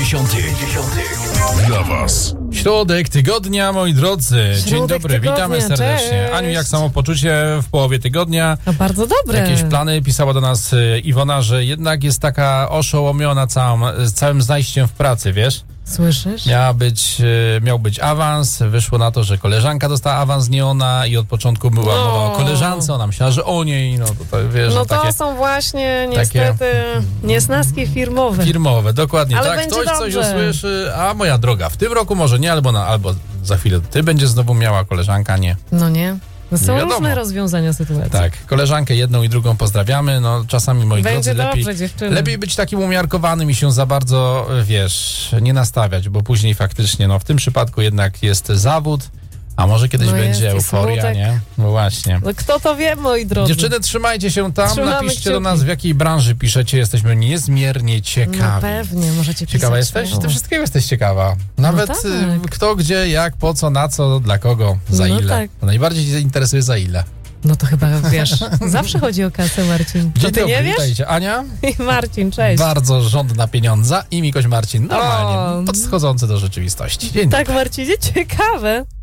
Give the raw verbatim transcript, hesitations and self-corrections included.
dziewięćdziesiątych dla was. Środek tygodnia, moi drodzy. Dzień Środek dobry, tygodnia, witamy serdecznie. cześć. Aniu, jak samopoczucie w połowie tygodnia? No bardzo dobre. Jakieś plany? Pisała do nas y, Iwona, że jednak jest taka oszołomiona całym, całym zajściem w pracy, wiesz? Słyszysz? Miała być, y, miał być awans, wyszło na to, że koleżanka dostała awans, nie ona, i od początku była No. mowa o koleżance, ona myślała, że o niej, no to, to wiesz, No no, to takie są właśnie niestety niesnaski firmowe. firmowe, dokładnie. Ale Tak, będzie ktoś coś dobrze. usłyszy, a moja droga, w tym roku może nie, albo, na, albo za chwilę ty będziesz znowu miała, koleżanka nie. No nie? No Nie są wiadomo. różne rozwiązania sytuacji. Tak, koleżankę jedną i drugą pozdrawiamy, no czasami, moi Będzie drodzy, lepiej, dobrze, dziewczyny. lepiej być takim umiarkowanym i się za bardzo, wiesz, nie nastawiać, bo później faktycznie, no w tym przypadku jednak jest zawód, a może kiedyś No będzie jest i euforia, smutek. nie? No właśnie. No kto to wie, moi drodzy? Dziewczyny, trzymajcie się tam, Trzymamy napiszcie do kciuki. nas, w jakiej branży piszecie, jesteśmy niezmiernie ciekawi. No pewnie, możecie pisać. Ciekawa jesteś? śmiało. Ty wszystkiego jesteś ciekawa. Nawet tak. y, kto, gdzie, jak, po co, na co, dla kogo, za No ile. tak. Najbardziej cię interesuje za ile. No to chyba wiesz, zawsze chodzi o kasę, Marcin. To Dzień ty dobry, nie wiesz? witajcie. Ania? I Marcin, cześć. Bardzo żądna pieniądza i Mikoś Marcin normalnie O. podschodzący do rzeczywistości. Dzień Tak, Marcinie, ciekawe.